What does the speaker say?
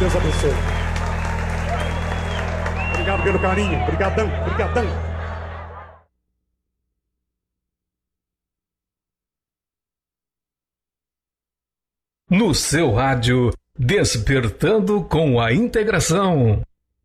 Deus abençoe. Obrigado pelo carinho. Obrigadão, obrigadão. No seu rádio, Despertando com a Integração.